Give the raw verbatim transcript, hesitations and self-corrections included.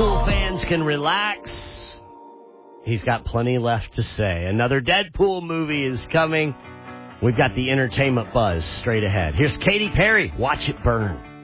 Deadpool fans can relax. He's got plenty left to say. Another Deadpool movie is coming. We've got the entertainment buzz straight ahead. Here's Katy Perry. Watch it burn.